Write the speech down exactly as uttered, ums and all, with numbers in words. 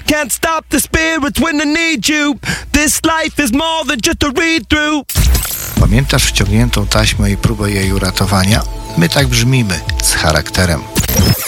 can't stop the spirits when I need you. This life is more than just a read-through. Pamiętasz wciągniętą taśmę i próbę jej uratowania? My tak brzmimy, z charakterem.